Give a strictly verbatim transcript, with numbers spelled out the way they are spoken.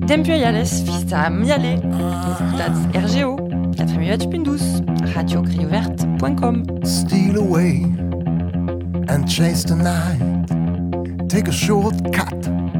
Tempuiales fista miale. Escutats R G O quatre-vingt-huit virgule douze, radio grioverte point com. Steal away and chase the night. Take a shortcut